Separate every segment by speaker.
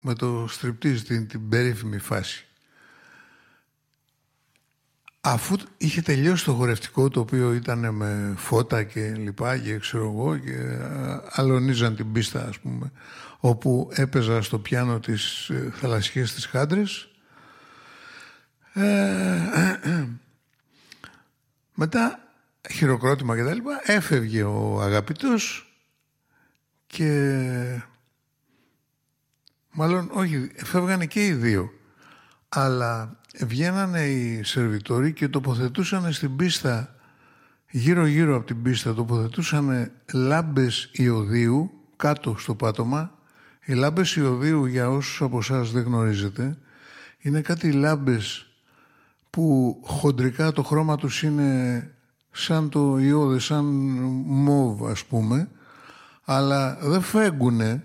Speaker 1: με το στριπτίζ, την περίφημη φάση. Αφού είχε τελειώσει το χορευτικό, το οποίο ήταν με φώτα και λοιπά και ξέρω εγώ, και αλωνίζαν την πίστα, ας πούμε, όπου έπαιζα στο πιάνο τις θαλασσιές της Χάντρες, μετά χειροκρότημα και τα λοιπά, έφευγε ο αγαπητός και μάλλον όχι, φεύγανε και οι δύο, αλλά βγαίνανε οι σερβιτόροι και τοποθετούσαν στην πίστα, γύρω-γύρω από την πίστα, τοποθετούσαν λάμπες ιωδίου κάτω στο πάτωμα. Οι λάμπες ιωδίου, για όσους από εσάς δεν γνωρίζετε, είναι κάτι λάμπες που χοντρικά το χρώμα τους είναι σαν το ιώδη, σαν μόβ ας πούμε, αλλά δεν φέγγουνε,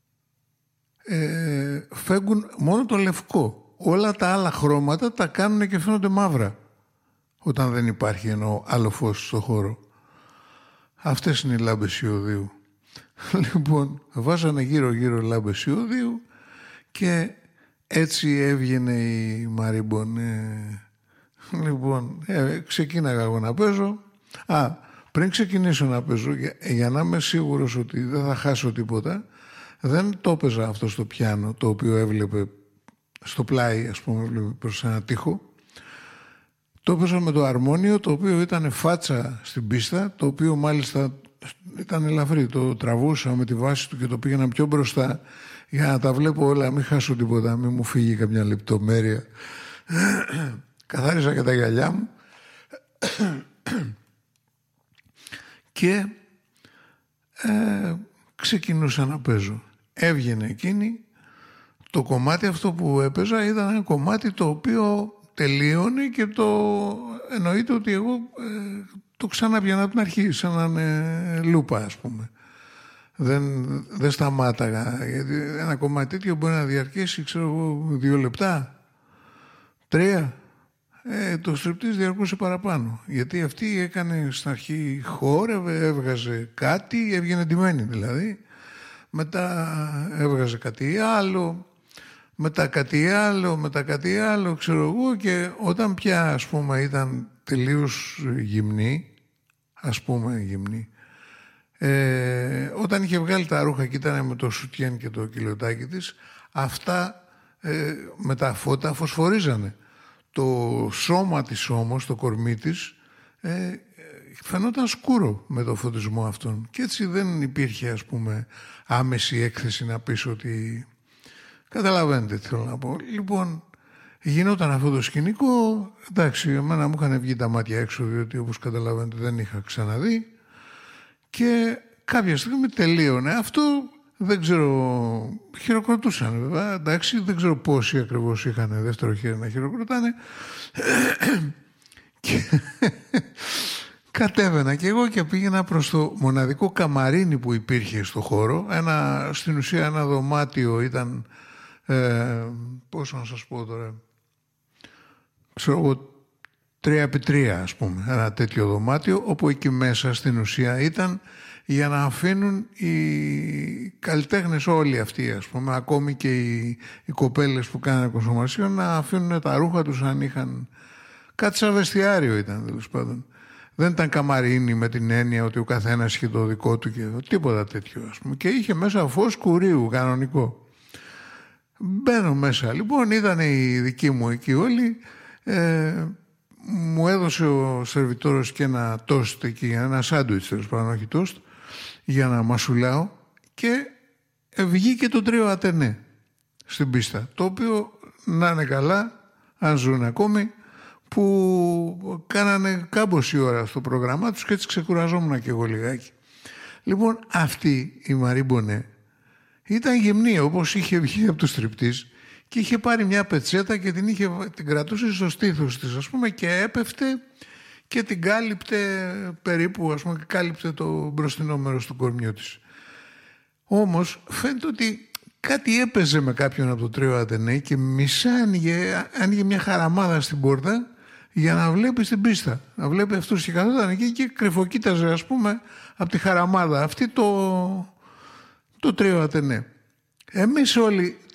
Speaker 1: φέγγουν μόνο το λευκό. Όλα τα άλλα χρώματα τα κάνουν και φαίνονται μαύρα όταν δεν υπάρχει άλλο φως στο χώρο. Αυτές είναι οι λάμπες ιωδίου. Λοιπόν, βάζανε γύρω-γύρω λάμπες ιωδίου και έτσι έβγαινε η Μαρίμπονε. Λοιπόν, ξεκίναγα εγώ να παίζω. Πριν ξεκινήσω να παίζω, για να είμαι σίγουρος ότι δεν θα χάσω τίποτα, δεν το έπαιζα αυτό στο πιάνο, το οποίο έβλεπε στο πλάι, ας πούμε, προς ένα τοίχο. Το έπαιζα με το αρμόνιο, το οποίο ήταν φάτσα στην πίστα, το οποίο μάλιστα ήταν ελαφρύ. Το τραβούσα με τη βάση του και το πήγαινα πιο μπροστά για να τα βλέπω όλα, μην χάσω τίποτα, μην μου φύγει καμιά λεπτομέρεια. Καθάρισα και τα γυαλιά μου και ξεκινούσα να παίζω. Έβγαινε εκείνη. Το κομμάτι αυτό που έπαιζα ήταν ένα κομμάτι το οποίο τελείωνε και εννοείται ότι εγώ το ξαναπιάνα από την αρχή, σαν λούπα ας πούμε. Δεν σταμάταγα, γιατί ένα κομμάτι τέτοιο μπορεί να διαρκέσει, ξέρω εγώ, 2 λεπτά, 3. Το στριπτίζ διαρκούσε παραπάνω, γιατί αυτή έκανε στην αρχή, χόρευε, έβγαζε κάτι, έβγαινε ντυμένη δηλαδή, μετά έβγαζε κάτι άλλο, μετά κάτι άλλο, ξέρω εγώ, και όταν πια ας πούμε ήταν τελείως γυμνή, όταν είχε βγάλει τα ρούχα και ήταν με το σουτιέν και το κιλοτάκι της, αυτά με τα φώτα φωσφορίζανε. Το σώμα της όμως, το κορμί της, φαινόταν σκούρο με το φωτισμό αυτόν. Και έτσι δεν υπήρχε, ας πούμε, άμεση έκθεση να πεις ότι... Καταλαβαίνετε τι θέλω να πω. Λοιπόν, γινόταν αυτό το σκηνικό. Εντάξει, εμένα μου είχαν βγει τα μάτια έξω, διότι όπως καταλαβαίνετε δεν είχα ξαναδεί. Και κάποια στιγμή τελείωνε αυτό. Δεν ξέρω, χειροκροτούσαν βέβαια. Εντάξει, δεν ξέρω πόσοι ακριβώς είχαν δεύτερο χέρι να χειροκροτάνε. Και κατέβαινα και εγώ και πήγαινα προς το μοναδικό καμαρίνι που υπήρχε στο χώρο. Στην ουσία ένα δωμάτιο ήταν, πώς να σας πω τώρα, ξέρω εγώ, 3x3 ας πούμε, ένα τέτοιο δωμάτιο, όπου εκεί μέσα στην ουσία ήταν για να αφήνουν οι καλλιτέχνες όλοι αυτοί, ας πούμε, ακόμη και οι κοπέλες που κάνανε κονσομασιόν, να αφήνουν τα ρούχα τους αν είχαν κάτι σαν βεστιάριο ήταν, τέλος πάντων. Δεν ήταν καμαρίνι με την έννοια ότι ο καθένας είχε το δικό του και τίποτα τέτοιο, ας πούμε. Και είχε μέσα φως κουρίου κανονικό. Μπαίνω μέσα, λοιπόν, ήταν οι δικοί μου εκεί όλοι. Μου έδωσε ο σερβιτόρος και ένα τόστ εκεί, ένα σάντουιτς, τέλος πάντων, όχι τόστ, για να μασουλάω, και βγήκε το τρίο Ατενέ στην πίστα, το οποίο, να είναι καλά, αν ζουν ακόμη, που κάνανε κάμποση ώρα στο πρόγραμμά τους και έτσι ξεκουραζόμουν και εγώ λιγάκι. Λοιπόν, αυτή η Μαρίμπονε ήταν γυμνή, όπως είχε βγει από το στριπτίζ, και είχε πάρει μια πετσέτα και την κρατούσε στο στήθος της, ας πούμε, και έπεφτε και την κάλυπτε περίπου, ας πούμε, και κάλυπτε το μπροστινό μέρος του κορμιού της. Όμως φαίνεται ότι κάτι έπαιζε με κάποιον από το τρίο Ατενέ και μισά άνοιγε μια χαραμάδα στην πόρτα για να βλέπει στην πίστα. Να βλέπει αυτούς, και καθόταν εκεί και κρυφοκοίταζε, ας πούμε, από τη χαραμάδα αυτή το τρίο Ατενέ. Εμείς όλοι